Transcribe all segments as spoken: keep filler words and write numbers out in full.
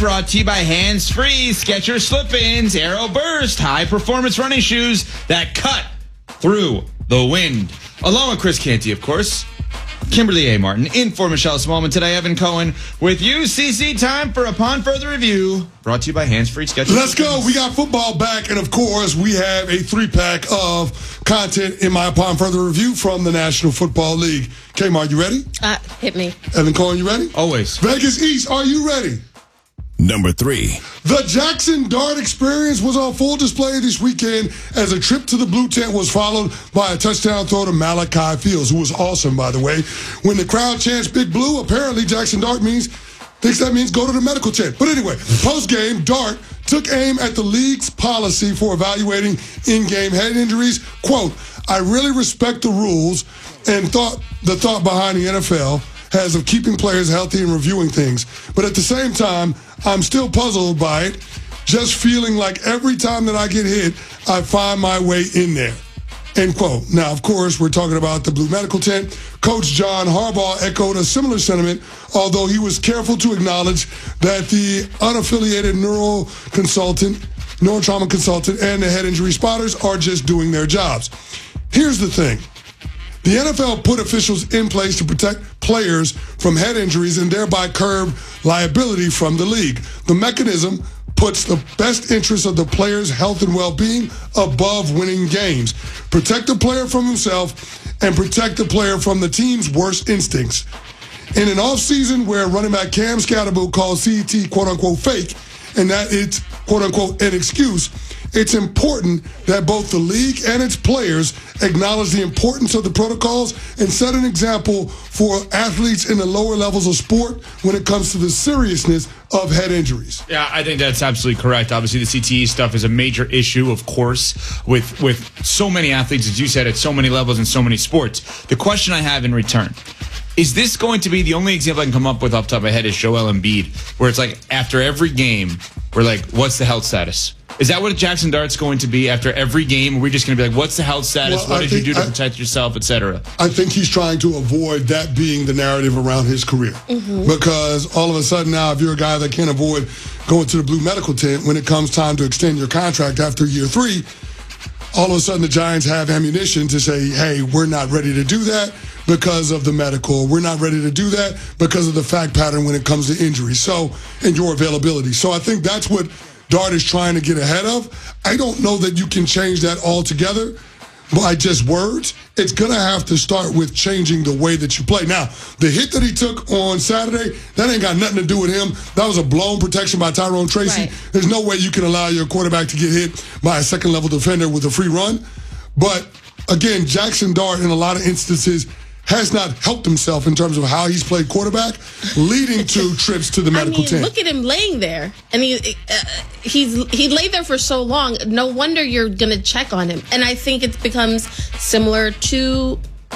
brought to you by Hands Free, Skechers Slip-ins, Aero Burst, high-performance running shoes that cut through the wind. Along with Chris Canty, of course. Kimberly A. Martin, in for Michelle Smallman. Today, Evan Cohen with you. C C, time for Upon Further Review, brought to you by Hands Free Skechers. Let's go. We got football back, and of course, we have a three-pack of content in my Upon Further Review from the National Football League. Kmart, you ready? Uh, hit me. Evan Cohen, you ready? Always. Vegas East, are you ready? Number three. The Jackson Dart experience was on full display this weekend as a trip to the Blue Tent was followed by a touchdown throw to Malachi Fields, who was awesome, by the way. When the crowd chants Big Blue, apparently Jackson Dart means thinks that means go to the medical tent. But anyway, post-game, Dart took aim at the league's policy for evaluating in-game head injuries. Quote, I really respect the rules and thought the thought behind the N F L has of keeping players healthy and reviewing things. But at the same time, I'm still puzzled by it, just feeling like every time that I get hit, I find my way in there. End quote. Now, of course, we're talking about the Blue Medical Tent. Coach John Harbaugh echoed a similar sentiment, although he was careful to acknowledge that the unaffiliated neuro consultant, neurotrauma consultant, and the head injury spotters are just doing their jobs. Here's the thing. The N F L put officials in place to protect players from head injuries and thereby curb liability from the league. The mechanism puts the best interests of the player's health and well-being above winning games. Protect the player from himself and protect the player from the team's worst instincts. In an offseason where running back Cam Scatterbo called C T quote-unquote fake and that it's quote-unquote an excuse, it's important that both the league and its players acknowledge the importance of the protocols and set an example for athletes in the lower levels of sport when it comes to the seriousness of head injuries. Yeah, I think that's absolutely correct. Obviously, the C T E stuff is a major issue, of course, with, with so many athletes, as you said, at so many levels in so many sports. The question I have in return, is this going to be the only example I can come up with off the top of my head is Joel Embiid, where it's like after every game, we're like, what's the health status? Is that what Jackson Dart's going to be after every game? Are we just going to be like, what's the health status? Well, what I did you do to I, protect yourself, et cetera? I think he's trying to avoid that being the narrative around his career. Mm-hmm. Because all of a sudden now, if you're a guy that can't avoid going to the Blue Medical Tent, when it comes time to extend your contract after year three, all of a sudden the Giants have ammunition to say, hey, we're not ready to do that because of the medical. We're not ready to do that because of the fact pattern when it comes to injuries. So, and your availability. So I think that's what Dart is trying to get ahead of. I don't know that you can change that altogether by just words. It's going to have to start with changing the way that you play. Now, the hit that he took on Saturday, that ain't got nothing to do with him. That was a blown protection by Tyrone Tracy. Right. There's no way you can allow your quarterback to get hit by a second-level defender with a free run. But, again, Jackson Dart, in a lot of instances, has not helped himself in terms of how he's played quarterback, leading to trips to the medical I mean, tent. Look at him laying there. And he, uh, he's he laid there for so long. No wonder you're going to check on him. And I think it becomes similar to,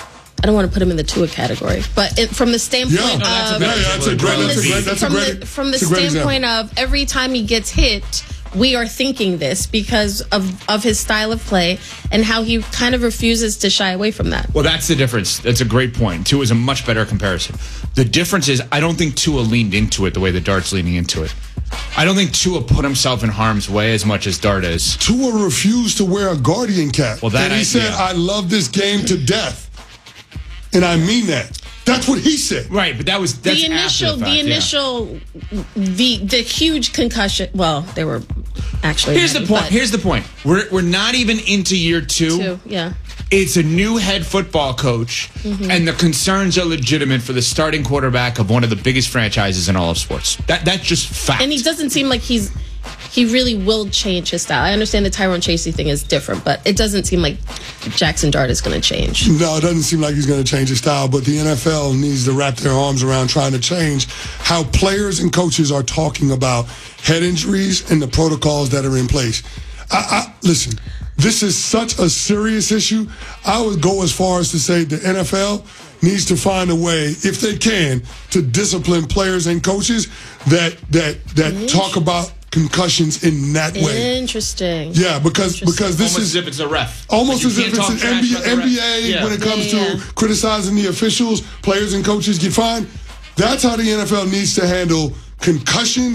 I don't want to put him in the Tua category, but it, from the standpoint yeah. of... No, that's a, yeah, that's a great, that's a great, that's from a great, the, from the that's a great standpoint example. of every time he gets hit, we are thinking this because of, of his style of play and how he kind of refuses to shy away from that. Well, that's the difference. That's a great point. Tua is a much better comparison. The difference is I don't think Tua leaned into it the way that Dart's leaning into it. I don't think Tua put himself in harm's way as much as Dart is. Tua refused to wear a Guardian cap. Well, that and he I, said, yeah. I love this game to death. And I mean that. That's what he said. Right, but that was that's the initial, after the, fact, the initial, yeah. the the huge concussion. Well, they were actually. Here's many, the point. Here's the point. We're we're not even into year two. two yeah. It's a new head football coach, mm-hmm. and the concerns are legitimate for the starting quarterback of one of the biggest franchises in all of sports. That that's just fact. And he doesn't seem like he's he really will change his style. I understand the Tyrone Tracy thing is different, but it doesn't seem like Jackson Dart is going to change. No, it doesn't seem like he's going to change his style, but the N F L needs to wrap their arms around trying to change how players and coaches are talking about head injuries and the protocols that are in place. I, I, listen, this is such a serious issue. I would go as far as to say the N F L needs to find a way, if they can, to discipline players and coaches that that that talk about concussions in that way. Interesting. Yeah, because Interesting. because this almost is as if it's a ref. almost Like as if it's an N B A, N B A yeah. when it comes Yeah, yeah, to yeah. criticizing the officials, players and coaches get fined. That's how the N F L needs to handle concussions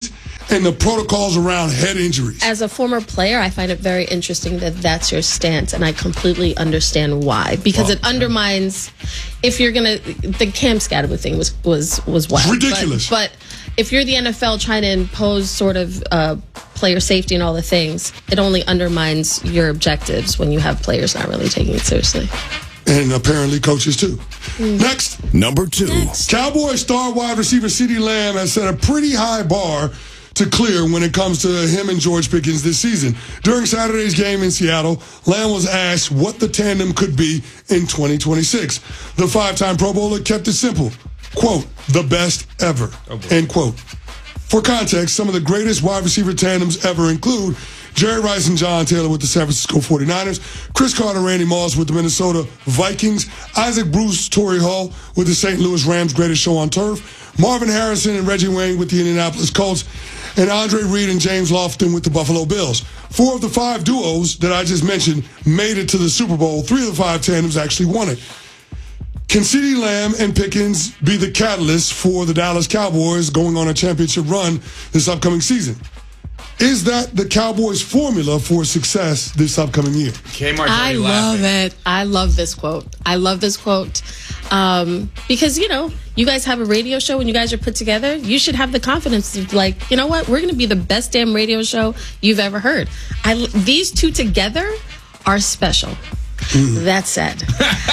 and the protocols around head injuries. As a former player, I find it very interesting that that's your stance, and I completely understand why. Because Well, it undermines, if you're gonna, the Cam Scatterwood thing was was was wild, ridiculous. But, but if you're the N F L trying to impose sort of uh, player safety and all the things, it only undermines your objectives when you have players not really taking it seriously. And apparently coaches too. Mm. Next. Number two. Next. Cowboys star wide receiver CeeDee Lamb has set a pretty high bar to clear when it comes to him and George Pickens this season. During Saturday's game in Seattle, Lamb was asked what the tandem could be in twenty twenty-six. The five-time Pro Bowler kept it simple. Quote, the best ever, oh end quote. For context, some of the greatest wide receiver tandems ever include Jerry Rice and John Taylor with the San Francisco forty-niners, Chris Carter, Randy Moss with the Minnesota Vikings, Isaac Bruce, Torrey Hall with the Saint Louis Rams' greatest show on turf, Marvin Harrison and Reggie Wayne with the Indianapolis Colts, and Andre Reed and James Lofton with the Buffalo Bills. Four of the five duos that I just mentioned made it to the Super Bowl. Three of the five tandems actually won it. Can CeeDee Lamb and Pickens be the catalyst for the Dallas Cowboys going on a championship run this upcoming season? Is that the Cowboys' formula for success this upcoming year? I love it. I love this quote. I love this quote um, because, you know, you guys have a radio show when you guys are put together. You should have the confidence of like, you know what? We're going to be the best damn radio show you've ever heard. I, these two together are special. Mm. That said,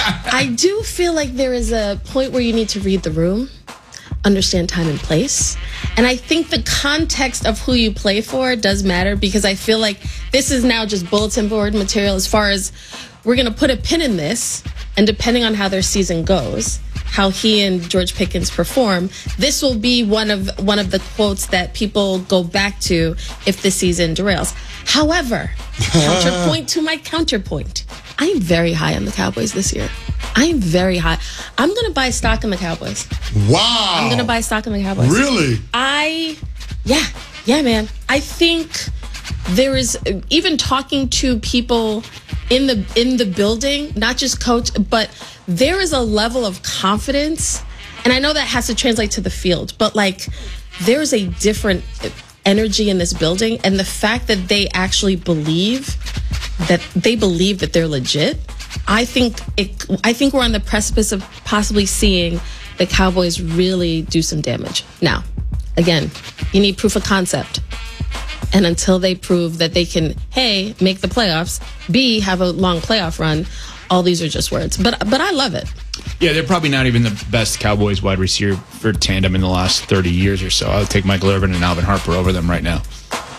I do feel like there is a point where you need to read the room, understand time and place. And I think the context of who you play for does matter, because I feel like this is now just bulletin board material as far as we're going to put a pin in this, and depending on how their season goes, how he and George Pickens perform, this will be one of one of the quotes that people go back to if the season derails. However, counterpoint to my counterpoint, I am very high on the Cowboys this year. I am very high. I'm going to buy stock in the Cowboys. Wow. I'm going to buy stock in the Cowboys. Really? I, yeah, yeah, man. I think there is, even talking to people in the in the building, not just coach, but there is a level of confidence, and I know that has to translate to the field, but like there is a different energy in this building, and the fact that they actually believe that they believe that they're legit, I think it. I think we're on the precipice of possibly seeing the Cowboys really do some damage. Now, again, you need proof of concept. And until they prove that they can, hey, make the playoffs, B, have a long playoff run, all these are just words. But but I love it. Yeah, they're probably not even the best Cowboys wide receiver tandem in the last thirty years or so. I would take Michael Irvin and Alvin Harper over them right now.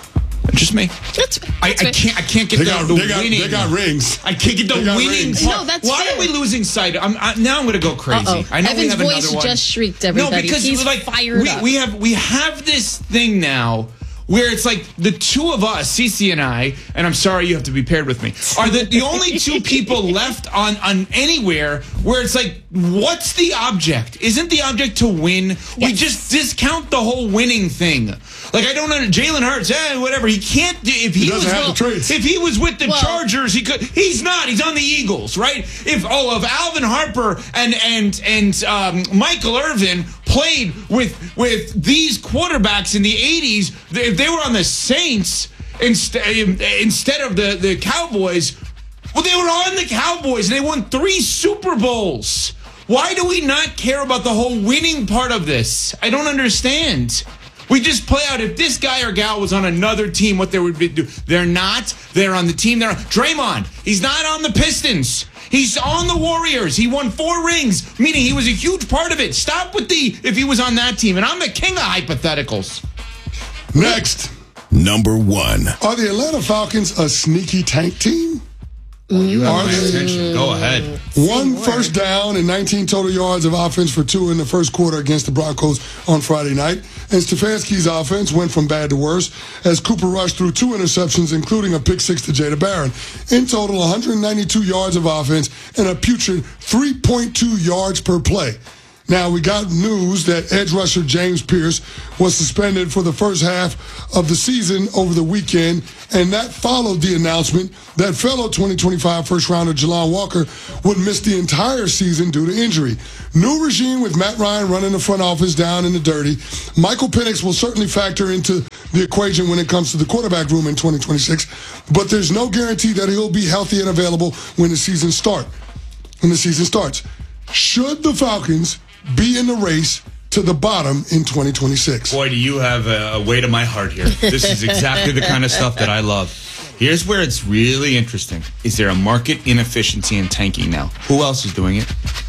Just me. That's, that's I, I can't. I can't get they the, got, the they got, winning. They got rings. I can't get the winning. Rings. Part. No, that's Why fair. are we losing sight? I'm, I, now I'm going to go crazy. Uh-oh. I know Evan's we have voice another one. just shrieked, everybody. No, because he's like fired we, up. we have we have this thing now where it's like the two of us, Cece and I, and I'm sorry you have to be paired with me, are the, the only two people left on, on anywhere where it's like, what's the object? Isn't the object to win? Yes. We just discount the whole winning thing. Like, I don't know, Jalen Hurts, eh, whatever. He can't do, if he, he was have well, the traits. if he was with the well, Chargers, he could. He's not. He's on the Eagles, right? If oh, if Alvin Harper and and and um, Michael Irvin played with with these quarterbacks in the eighties, if they were on the Saints instead instead of the the Cowboys, well, they were on the Cowboys and they won three Super Bowls. Why do we not care about the whole winning part of this? I don't understand. We just play out if this guy or gal was on another team, what they would do. They're not. They're on the team. They're on. Draymond, he's not on the Pistons. He's on the Warriors. He won four rings, meaning he was a huge part of it. Stop with the if he was on that team. And I'm the king of hypotheticals. Next. Number one. Are the Atlanta Falcons a sneaky tank team? Oh, you have my attention. Go ahead. One first down and nineteen total yards of offense for two in the first quarter against the Broncos on Friday night. And Stefanski's offense went from bad to worse as Cooper Rush threw two interceptions, including a pick six to Jada Barron. In total, one hundred ninety-two yards of offense and a putrid three point two yards per play. Now, we got news that edge rusher James Pierce was suspended for the first half of the season over the weekend, and that followed the announcement that fellow twenty twenty-five first-rounder Jalon Walker would miss the entire season due to injury. New regime with Matt Ryan running the front office down in the dirty. Michael Penix will certainly factor into the equation when it comes to the quarterback room in twenty twenty-six, but there's no guarantee that he'll be healthy and available when the season start. When the season starts. Should the Falcons be in the race to the bottom in twenty twenty-six? Boy, do you have a, a way to my heart here. This is exactly the kind of stuff that I love. Here's where it's really interesting. Is there a market inefficiency in tanking now? Who else is doing it?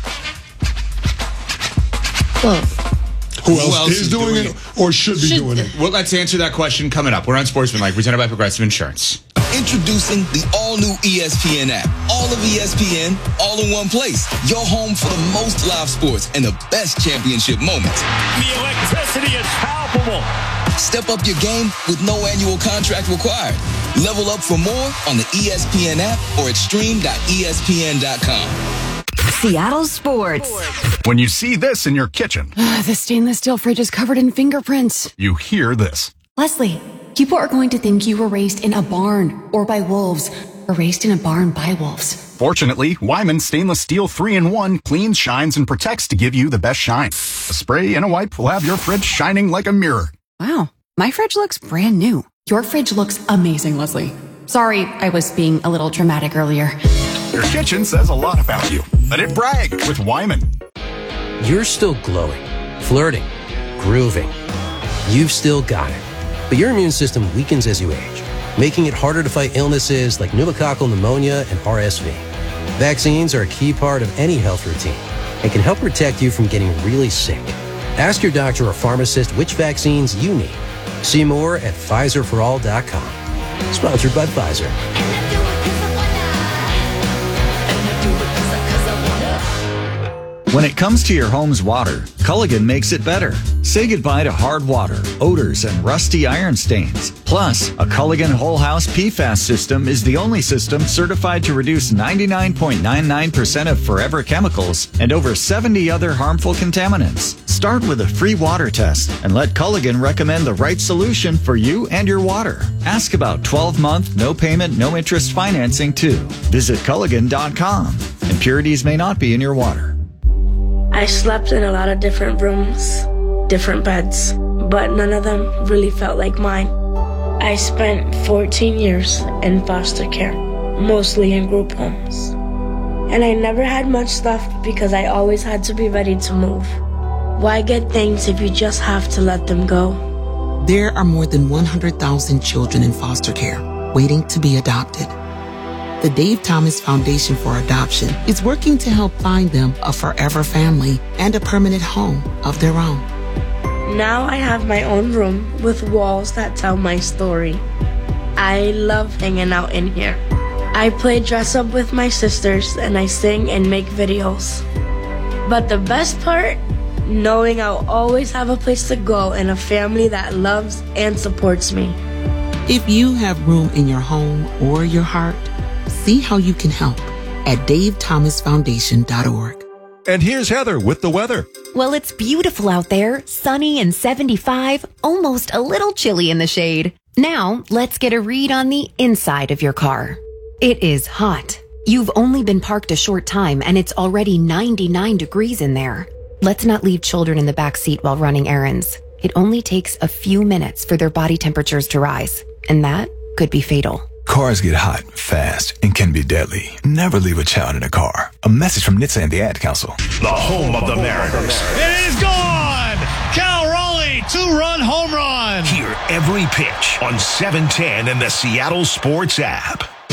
Well, Who else, Who else is, is doing, doing it, it or should be should, doing it? Well, let's answer that question coming up. We're on Sportsmanlike, presented by Progressive Insurance. Introducing the all-new E S P N app. All of E S P N, all in one place. Your home for the most live sports and the best championship moments. The electricity is palpable. Step up your game with no annual contract required. Level up for more on the E S P N app or at stream dot E S P N dot com. Seattle Sports. When you see this in your kitchen, uh, the stainless steel fridge is covered in fingerprints. You hear this. Leslie, people are going to think you were raised in a barn or by wolves or raised in a barn by wolves. Fortunately, Wyman Stainless Steel three in one cleans, shines, and protects to give you the best shine. A spray and a wipe will have your fridge shining like a mirror. Wow, my fridge looks brand new. Your fridge looks amazing, Leslie. Sorry, I was being a little dramatic earlier. Your kitchen says a lot about you. Let it brag with Wyman. You're still glowing, flirting, grooving. You've still got it. But your immune system weakens as you age, making it harder to fight illnesses like pneumococcal pneumonia and R S V. Vaccines are a key part of any health routine and can help protect you from getting really sick. Ask your doctor or pharmacist which vaccines you need. See more at Pfizer for all dot com. Sponsored by Pfizer. When it comes to your home's water, Culligan makes it better. Say goodbye to hard water, odors, and rusty iron stains. Plus, a Culligan Whole House P FAS system is the only system certified to reduce ninety-nine point nine nine percent of forever chemicals and over seventy other harmful contaminants. Start with a free water test and let Culligan recommend the right solution for you and your water. Ask about twelve-month, no-payment, no-interest financing, too. Visit Culligan dot com. Impurities may not be in your water. I slept in a lot of different rooms, different beds, but none of them really felt like mine. I spent fourteen years in foster care, mostly in group homes. And I never had much stuff because I always had to be ready to move. Why get things if you just have to let them go? There are more than one hundred thousand children in foster care waiting to be adopted. The Dave Thomas Foundation for Adoption is working to help find them a forever family and a permanent home of their own. Now I have my own room with walls that tell my story. I love hanging out in here. I play dress up with my sisters and I sing and make videos. But the best part? Knowing I'll always have a place to go and a family that loves and supports me. If you have room in your home or your heart, see how you can help at dave thomas foundation dot org. And here's Heather with the weather. Well, it's beautiful out there, sunny and seventy-five, almost a little chilly in the shade. Now, let's get a read on the inside of your car. It is hot. You've only been parked a short time and it's already ninety-nine degrees in there. Let's not leave children in the back seat while running errands. It only takes a few minutes for their body temperatures to rise, and that could be fatal. Cars get hot, fast, and can be deadly. Never leave a child in a car. A message from N H T S A and the Ad Council. The home of the Mariners. It is gone! Cal Raleigh, two-run home run! Hear every pitch on seven ten and the Seattle Sports app.